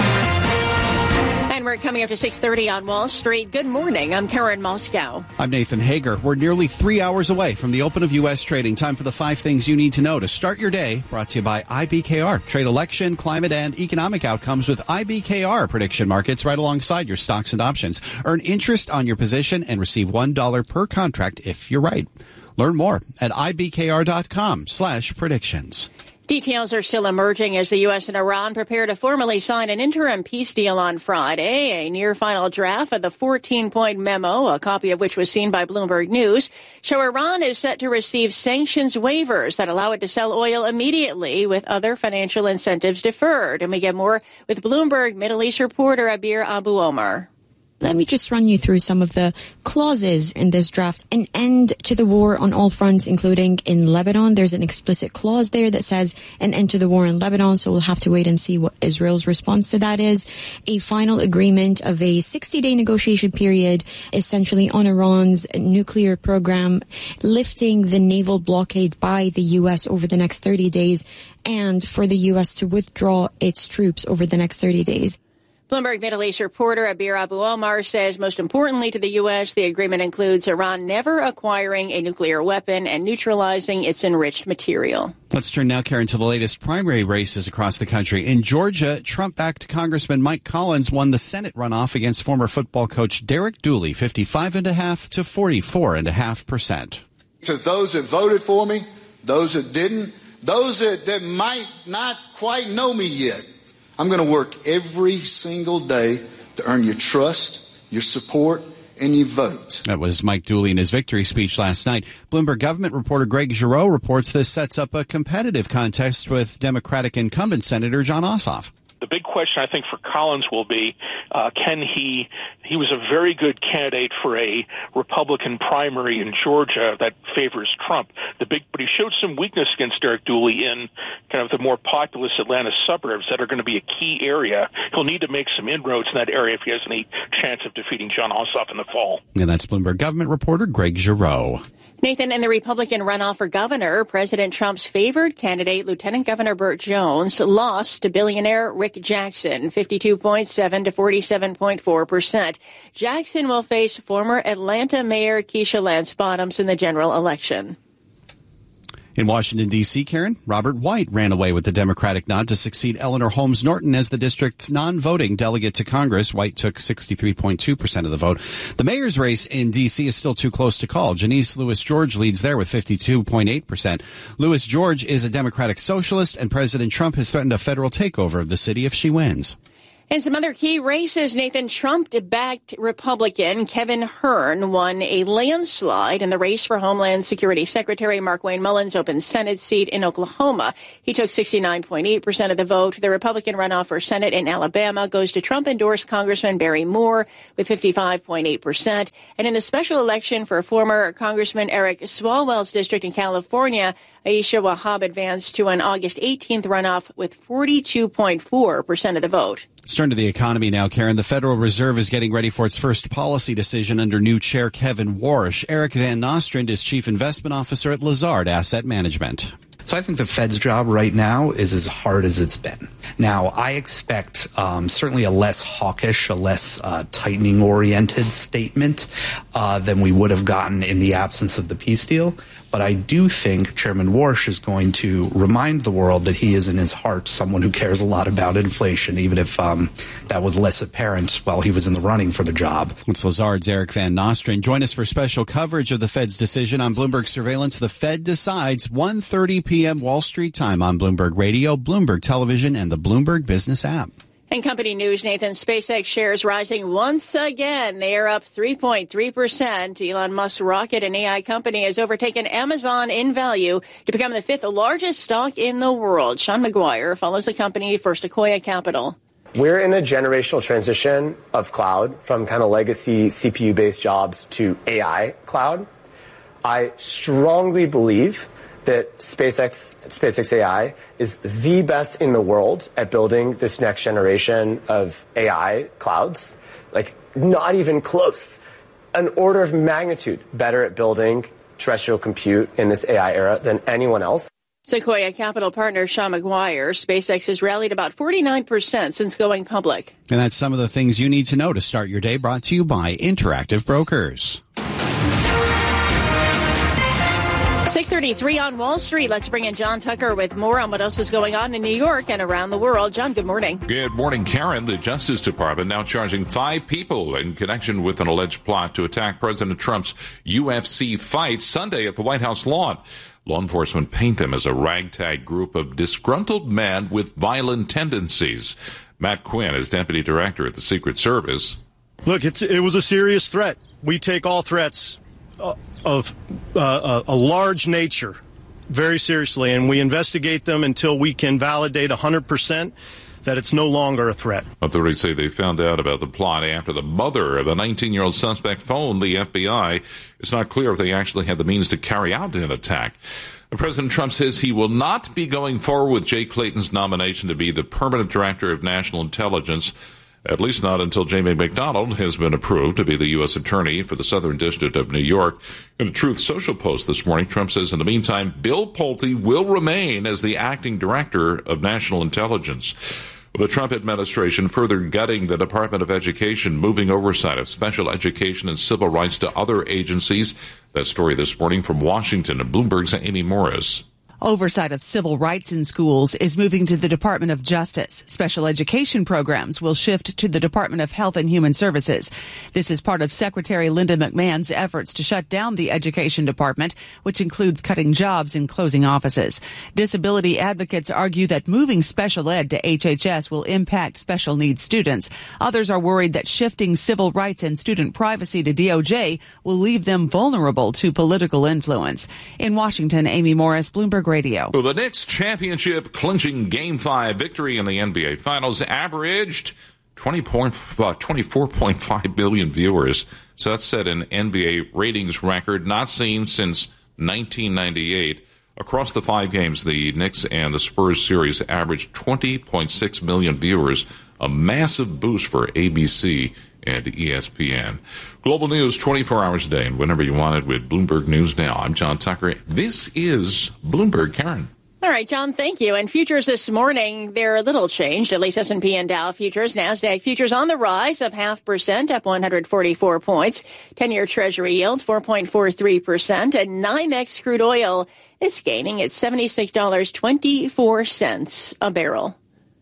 And we're coming up to six thirty on Wall Street. Good morning. I'm Karen Moscow. I'm Nathan Hager. We're nearly three hours away from the open of U S trading. Time for the five things you need to know to start your day. Brought to you by I B K R. Trade election, climate, and economic outcomes with I B K R prediction markets right alongside your stocks and options. Earn interest on your position and receive one dollar per contract if you're right. Learn more at I B K R dot com slash predictions. Details are still emerging as the U S and Iran prepare to formally sign an interim peace deal on Friday. A near-final draft of the fourteen-point memo, a copy of which was seen by Bloomberg News, show Iran is set to receive sanctions waivers that allow it to sell oil immediately with other financial incentives deferred. And we get more with Bloomberg Middle East reporter Abir Abu Omar. Let me just run you through some of the clauses in this draft. An end to the war on all fronts, including in Lebanon. There's an explicit clause there that says an end to the war in Lebanon, so we'll have to wait and see what Israel's response to that is. A final agreement of a sixty-day negotiation period, essentially on Iran's nuclear program, lifting the naval blockade by the U S over the next thirty days, and for the U S to withdraw its troops over the next thirty days. Bloomberg Middle East reporter Abir Abu Omar says, most importantly to the U S, the agreement includes Iran never acquiring a nuclear weapon and neutralizing its enriched material. Let's turn now, Karen, to the latest primary races across the country. In Georgia, Trump-backed Congressman Mike Collins won the Senate runoff against former football coach Derek Dooley, fifty-five point five to forty-four point five percent. To those that voted for me, those that didn't, those that, that might not quite know me yet, I'm going to work every single day to earn your trust, your support, and your vote. That was Mike Dooley in his victory speech last night. Bloomberg government reporter Greg Giroux reports this sets up a competitive contest with Democratic incumbent Senator Jon Ossoff. The big question, I think, for Collins will be, uh, can he, he was a very good candidate for a Republican primary in Georgia that favors Trump. The big, but he showed some weakness against Derek Dooley in kind of the more populous Atlanta suburbs that are going to be a key area. He'll need to make some inroads in that area if he has any chance of defeating Jon Ossoff in the fall. And that's Bloomberg government reporter Greg Giroux. Nathan, in the Republican runoff for governor, President Trump's favored candidate, Lieutenant Governor Burt Jones, lost to billionaire Rick Jackson, fifty-two point seven to forty-seven point four percent. Jackson will face former Atlanta Mayor Keisha Lance Bottoms in the general election. In Washington, D C, Karen, Robert White ran away with the Democratic nod to succeed Eleanor Holmes Norton as the district's non-voting delegate to Congress. White took sixty-three point two percent of the vote. The mayor's race in D C is still too close to call. Janice Lewis George leads there with fifty-two point eight percent. Lewis George is a Democratic socialist, and President Trump has threatened a federal takeover of the city if she wins. In some other key races, Nathan, Trump-backed Republican Kevin Hern won a landslide in the race for Homeland Security Secretary Markwayne Mullins' open Senate seat in Oklahoma. He took sixty-nine point eight percent of the vote. The Republican runoff for Senate in Alabama goes to Trump-endorsed Congressman Barry Moore with fifty-five point eight percent. And in the special election for former Congressman Eric Swalwell's district in California, Aisha Wahab advanced to an August eighteenth runoff with forty-two point four percent of the vote. Let's turn to the economy now, Karen. The Federal Reserve is getting ready for its first policy decision under new chair Kevin Warsh. Eric Van Nostrand is chief investment officer at Lazard Asset Management. So I think the Fed's job right now is as hard as it's been. Now, I expect um, certainly a less hawkish, a less uh, tightening-oriented statement uh, than we would have gotten in the absence of the peace deal. But I do think Chairman Warsh is going to remind the world that he is in his heart someone who cares a lot about inflation, even if um, that was less apparent while he was in the running for the job. It's Lazard's Eric Van Nostrand. Join us for special coverage of the Fed's decision on Bloomberg Surveillance. The Fed decides, one thirty p.m. Wall Street time on Bloomberg Radio, Bloomberg Television, and the Bloomberg Business app. In company news, Nathan, SpaceX shares rising once again. They are up three point three percent. Elon Musk's rocket and A I company has overtaken Amazon in value to become the fifth largest stock in the world. Sean McGuire follows the company for Sequoia Capital. We're in a generational transition of cloud from kind of legacy C P U-based jobs to A I cloud. I strongly believe that SpaceX, SpaceX A I is the best in the world at building this next generation of A I clouds. Like, not even close. An order of magnitude better at building terrestrial compute in this A I era than anyone else. Sequoia Capital partner Sean McGuire. SpaceX has rallied about forty-nine percent since going public. And that's some of the things you need to know to start your day, brought to you by Interactive Brokers. six thirty-three on Wall Street. Let's bring in John Tucker with more on what else is going on in New York and around the world. John, good morning. Good morning, Karen. The Justice Department now charging five people in connection with an alleged plot to attack President Trump's U F C fight Sunday at the White House lawn. Law enforcement paint them as a ragtag group of disgruntled men with violent tendencies. Matt Quinn is deputy director at the Secret Service. Look, it's, it was a serious threat. We take all threats of uh, a large nature very seriously, and we investigate them until we can validate one hundred percent that it's no longer a threat. Authorities say they found out about the plot after the mother of a nineteen-year-old suspect phoned the F B I. It's not clear if they actually had the means to carry out an attack. President Trump says he will not be going forward with Jay Clayton's nomination to be the permanent director of national intelligence, at least not until Jamie McDonald has been approved to be the U S attorney for the Southern District of New York. In a Truth Social post this morning, Trump says in the meantime, Bill Pulte will remain as the acting director of national intelligence. The Trump administration further gutting the Department of Education, moving oversight of special education and civil rights to other agencies. That story this morning from Washington, and Bloomberg's Amy Morris. Oversight of civil rights in schools is moving to the Department of Justice. Special education programs will shift to the Department of Health and Human Services. This is part of Secretary Linda McMahon's efforts to shut down the Education Department, which includes cutting jobs and closing offices. Disability advocates argue that moving special ed to H H S will impact special needs students. Others are worried that shifting civil rights and student privacy to D O J will leave them vulnerable to political influence. In Washington, Amy Morris, Bloomberg Radio. Well, the Knicks championship clinching Game five victory in the N B A Finals averaged twenty point, uh, twenty-four point five million viewers. So that set an N B A ratings record not seen since nineteen ninety-eight. Across the five games, the Knicks and the Spurs series averaged twenty point six million viewers, a massive boost for A B C and E S P N. Global news twenty-four hours a day and whenever you want it with Bloomberg News Now. I'm John Tucker. This is Bloomberg. Karen. All right, John, thank you. And futures this morning, they're a little changed, at least S and P and Dow futures. NASDAQ futures on the rise of half percent, up one hundred forty-four points. ten-year Treasury yield, four point four three percent. And NYMEX crude oil is gaining at seventy-six dollars and twenty-four cents a barrel.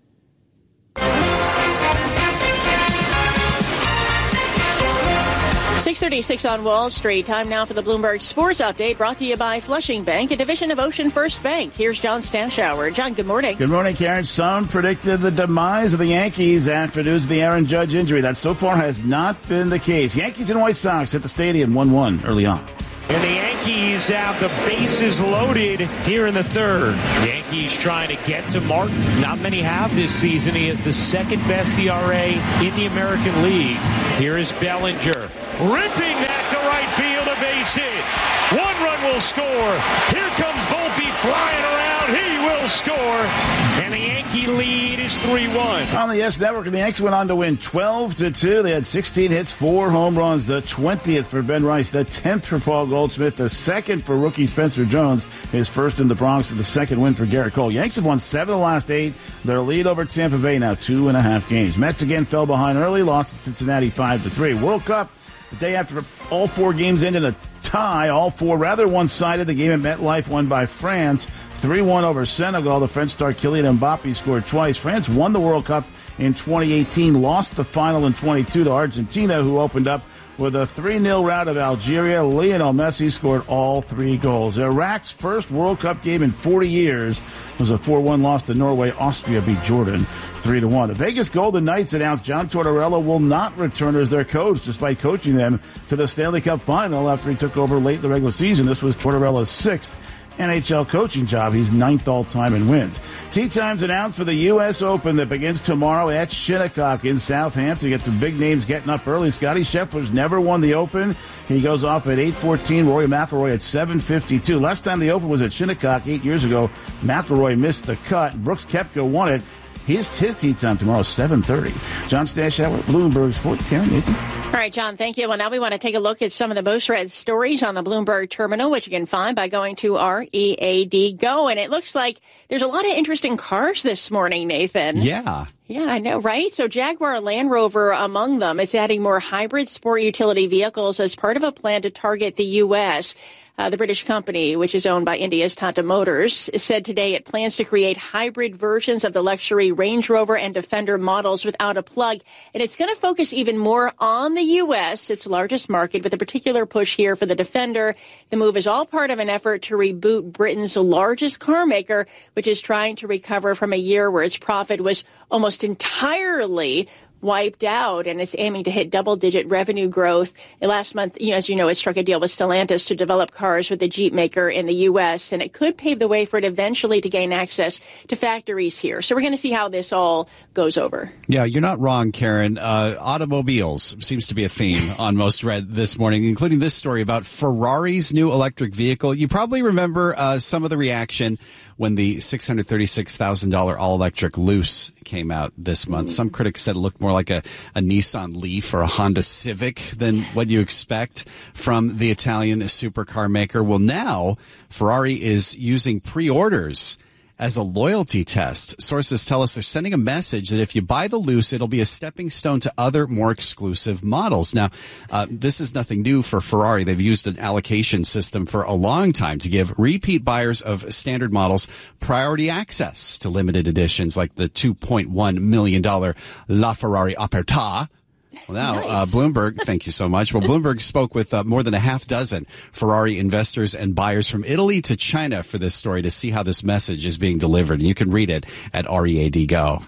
six thirty-six on Wall Street. Time now for the Bloomberg Sports Update, brought to you by Flushing Bank, a division of Ocean First Bank. Here's John Stashower. John, good morning. Good morning, Karen. Some predicted the demise of the Yankees after news of the Aaron Judge injury. That so far has not been the case. Yankees and White Sox at the stadium one one early on. And the Yankees have the bases loaded here in the third. Yankees trying to get to Martin. Not many have this season. He has the second best E R A in the American League. Here is Bellinger. Ripping that to right field, a base hit. One run will score. Here comes Volpe flying around. He will score. And the Yankee lead is three one. On the Yes Network, the Yankees went on to win twelve to two. They had sixteen hits, four home runs, the twentieth for Ben Rice, the tenth for Paul Goldschmidt, the second for rookie Spencer Jones, his first in the Bronx, and the second win for Garrett Cole. Yankees have won seven of the last eight. Their lead over Tampa Bay now two and a half games. Mets again fell behind early, lost at Cincinnati five to three. World Cup, the day after all four games ended in a tie, all four rather one-sided. The game at MetLife won by France, three one over Senegal. The French star Kylian Mbappe scored twice. France won the World Cup in twenty eighteen, lost the final in twenty-two to Argentina, who opened up with a three nil rout of Algeria. Lionel Messi scored all three goals. Iraq's first World Cup game in forty years was a four one loss to Norway. Austria beat Jordan three to one. The Vegas Golden Knights announced John Tortorella will not return as their coach, despite coaching them to the Stanley Cup final after he took over late in the regular season. This was Tortorella's sixth N H L coaching job. He's ninth all-time in wins. Tee times announced for the U S Open that begins tomorrow at Shinnecock in Southampton. Get some big names getting up early. Scottie Scheffler's never won the Open. He goes off at eight fourteen. Rory McIlroy at seven fifty-two. Last time the Open was at Shinnecock eight years ago, McIlroy missed the cut. Brooks Koepka won it. His, his tee time tomorrow, seven thirty. John Stashower, Bloomberg Sports. Karen, Nathan. All right, John, thank you. Well, now we want to take a look at some of the most read stories on the Bloomberg terminal, which you can find by going to R E A D Go. And it looks like there's a lot of interesting cars this morning, Nathan. Yeah. Yeah, I know, right? So Jaguar Land Rover among them. It's adding more hybrid sport utility vehicles as part of a plan to target the U S Uh, the British company, which is owned by India's Tata Motors, said today it plans to create hybrid versions of the luxury Range Rover and Defender models without a plug. And it's going to focus even more on the U S, its largest market, with a particular push here for the Defender. The move is all part of an effort to reboot Britain's largest car maker, which is trying to recover from a year where its profit was almost entirely wiped out, and it's aiming to hit double-digit revenue growth. And last month, you know, as you know, it struck a deal with Stellantis to develop cars with the Jeep maker in the U S, and it could pave the way for it eventually to gain access to factories here. So we're going to see how this all goes over. Yeah, you're not wrong, Karen. Uh, automobiles seems to be a theme on most read this morning, including this story about Ferrari's new electric vehicle. You probably remember uh, some of the reaction when the six hundred thirty-six thousand dollars all-electric Luce came out this month. Mm. Some critics said it looked more like a, a Nissan Leaf or a Honda Civic than what you expect from the Italian supercar maker. Well, now Ferrari is using pre-orders as a loyalty test. Sources tell us they're sending a message that if you buy the Luce, it'll be a stepping stone to other more exclusive models. Now, uh, this is nothing new for Ferrari. They've used an allocation system for a long time to give repeat buyers of standard models priority access to limited editions like the two point one million dollars LaFerrari Aperta. Well, now, nice. uh, Bloomberg, thank you so much. Well, Bloomberg spoke with uh, more than a half dozen Ferrari investors and buyers from Italy to China for this story to see how this message is being delivered. And you can read it at R E A D Go.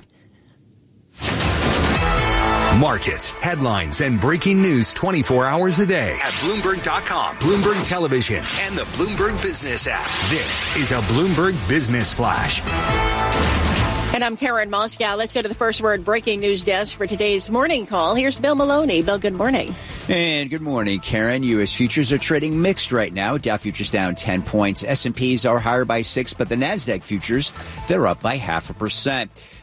Markets, headlines, and breaking news twenty-four hours a day at Bloomberg dot com, Bloomberg Television, and the Bloomberg Business app. This is a Bloomberg Business Flash. And I'm Karen Moscow. Let's go to the First Word breaking news desk for today's morning call. Here's Bill Maloney. Bill, good morning. And good morning, Karen. U S futures are trading mixed right now. Dow futures down ten points. S and P's are higher by six, but the NASDAQ futures, they're up by half a percent.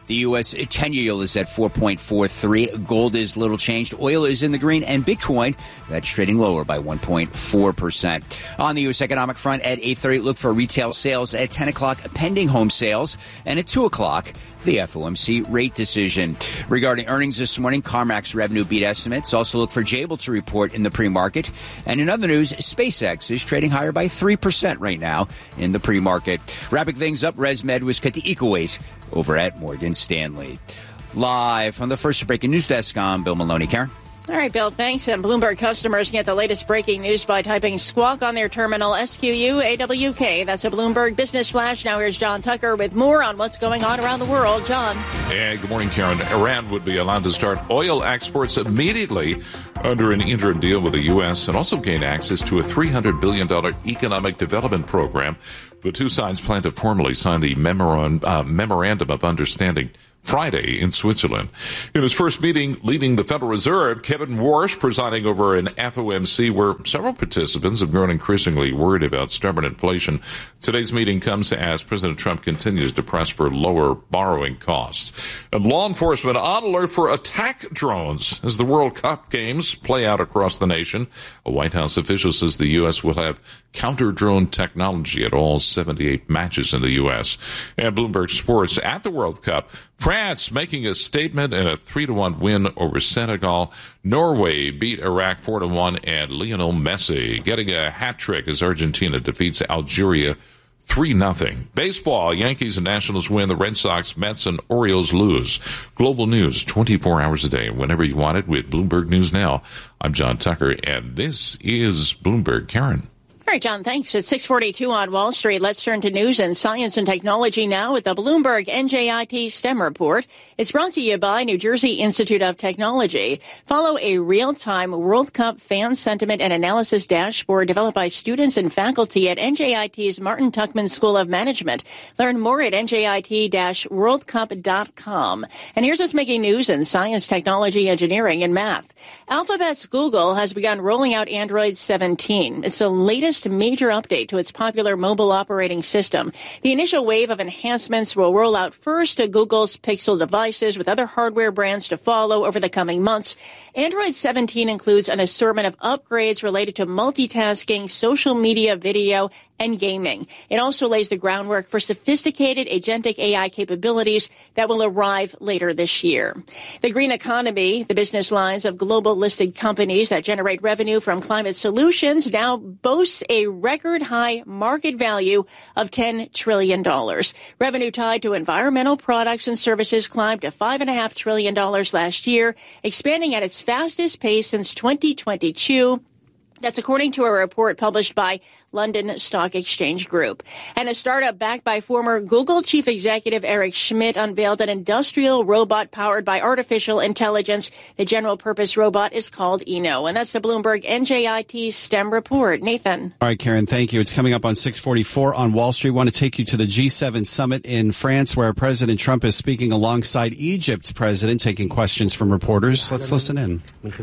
The U S ten-year yield is at four point four three. Gold is little changed. Oil is in the green. And Bitcoin, that's trading lower by one point four percent. On the U S economic front, at eight thirty, look for retail sales. At ten o'clock, pending home sales. And at two o'clock, the F O M C rate decision. Regarding earnings this morning, CarMax revenue beat estimates. Also look for Jabil to report in the pre-market. And in other news, SpaceX is trading higher by three percent right now in the pre-market. Wrapping things up, ResMed was cut to equal weight over at Morgan Stanley. Live from the First Breaking News Desk, I'm Bill Maloney. Karen? All right, Bill, thanks. And Bloomberg customers get the latest breaking news by typing squawk on their terminal, S Q U A W K. That's a Bloomberg Business Flash. Now here's John Tucker with more on what's going on around the world. John. Hey, good morning, Karen. Iran would be allowed to start oil exports immediately under an interim deal with the U S and also gain access to a three hundred billion dollars economic development program. The two sides plan to formally sign the memorandum, uh, memorandum of understanding Friday in Switzerland. In his first meeting leading the Federal Reserve, Kevin Warsh presiding over an F O M C where several participants have grown increasingly worried about stubborn inflation. Today's meeting comes as President Trump continues to press for lower borrowing costs. And law enforcement on alert for attack drones as the World Cup games play out across the nation. A White House official says the U S will have counter-drone technology at all seventy-eight matches in the U S. And Bloomberg Sports at the World Cup. France making a statement in a three to one win over Senegal. Norway beat Iraq four to one, and Lionel Messi getting a hat trick as Argentina defeats Algeria three nothing. Baseball, Yankees and Nationals win. The Red Sox, Mets, and Orioles lose. Global news twenty-four hours a day, whenever you want it, with Bloomberg News Now. I'm John Tucker, and this is Bloomberg. Karen. All right, John, thanks. It's six forty-two on Wall Street. Let's turn to news and science and technology now with the Bloomberg N J I T STEM report. It's brought to you by New Jersey Institute of Technology. Follow a real-time World Cup fan sentiment and analysis dashboard developed by students and faculty at N J I T's Martin Tuckman School of Management. Learn more at N J I T world cup dot com. And here's what's making news in science, technology, engineering, and math. Alphabet's Google has begun rolling out Android seventeen. It's the latest major update to its popular mobile operating system. The initial wave of enhancements will roll out first to Google's Pixel devices, with other hardware brands to follow over the coming months. Android seventeen includes an assortment of upgrades related to multitasking, social media, video, and gaming. It also lays the groundwork for sophisticated agentic A I capabilities that will arrive later this year. The green economy, the business lines of global listed companies that generate revenue from climate solutions, now boasts a record high market value of ten trillion dollars. Revenue tied to environmental products and services climbed to five point five trillion dollars last year, expanding at its fastest pace since twenty twenty-two. That's according to a report published by London Stock Exchange Group. And a startup backed by former Google chief executive Eric Schmidt unveiled an industrial robot powered by artificial intelligence. The general-purpose robot is called Eno. And that's the Bloomberg N J I T STEM report. Nathan. All right, Karen, thank you. It's coming up on six forty-four on Wall Street. I want to take you to the G seven summit in France, where President Trump is speaking alongside Egypt's president, taking questions from reporters. Let's listen in.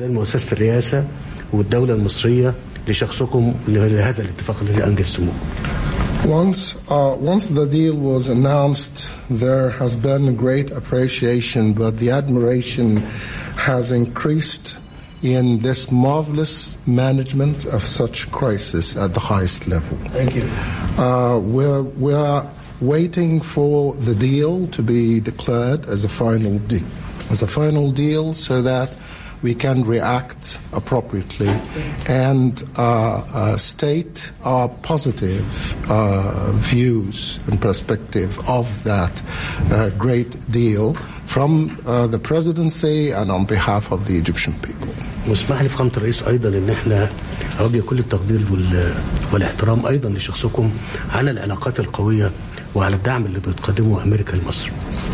والدولة المصرية لشخصكم لهذا الاتفاق الذي أنجزتموه. Once, uh, once the deal was announced, there has been great appreciation, but the admiration has increased in this marvelous management of such crisis at the highest level. Thank you. Uh, we're, we're waiting for the deal to be declared as a final deal, as a final deal, so that we can react appropriately and uh, uh, state our positive uh, views and perspective of that uh, great deal from uh, the presidency and on behalf of the Egyptian people. واسمح لي فخامة الرئيس أيضا إن احنا أوجه كل التقدير والاحترام أيضا لشخصكم على العلاقات القوية وعلى الدعم اللي بتقدمه أمريكا لمصر.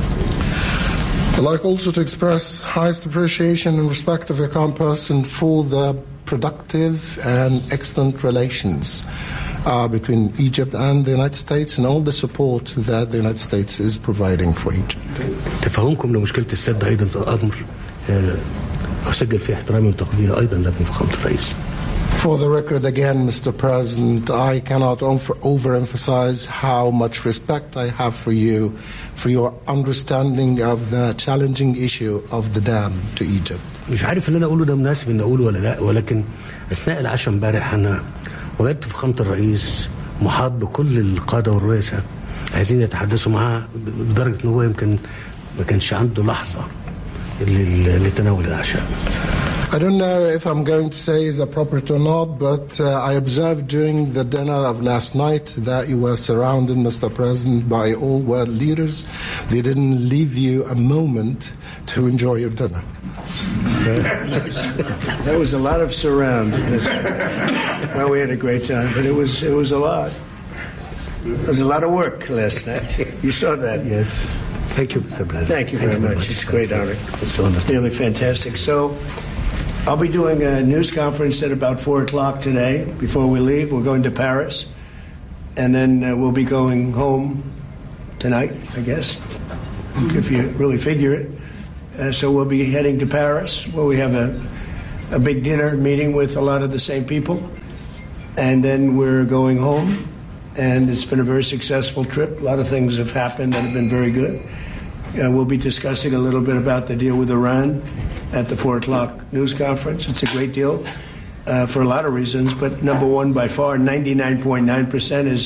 I'd like also to express highest appreciation and respect of your calm person for the productive and excellent relations uh, between Egypt and the United States and all the support that the United States is providing for Egypt. تفهمكم لمشكلة السد أيضا أمر أسجل فيه احترامي وتقديري أيضا لكم فخامة الرئيس. For the record, again, Mister President, I cannot overemphasize how much respect I have for you for your understanding of the challenging issue of the dam to Egypt. مش عارف اللي انا اقوله ده مناسب ان اقوله ولا لا، ولكن اثناء العشاء امبارح انا وجدت فخامه الرئيس محاط بكل القاده والرؤساء عايزين يتحدثوا معاه لدرجه ان هو يمكن ما كانش عنده لحظه لتناول العشاء. I don't know if I'm going to say is appropriate or not, but uh, I observed during the dinner of last night that you were surrounded, Mister President, by all world leaders. They didn't leave you a moment to enjoy your dinner. That was a lot of surround. Well, we had a great time, but it was it was a lot. It was a lot of work last night. You saw that. Yes. Thank you, Mister President. Thank you very Thank much. You it's a great honor. It's really fantastic. So I'll be doing a news conference at about four o'clock today. Before we leave, we're going to Paris. And then uh, we'll be going home tonight, I guess, if you really figure it. Uh, so we'll be heading to Paris, where we have a, a big dinner meeting with a lot of the same people. And then we're going home. And it's been a very successful trip. A lot of things have happened that have been very good. Uh, we'll be discussing a little bit about the deal with Iran at the four o'clock news conference. It's a great deal uh, for a lot of reasons, but number one, by far, ninety-nine point nine percent is